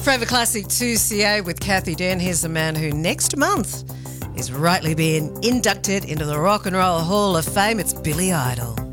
favourite classic 2CA with Kathy Dern. Here's the man who next month is rightly being inducted into the Rock and Roll Hall of Fame. It's Billy Idol.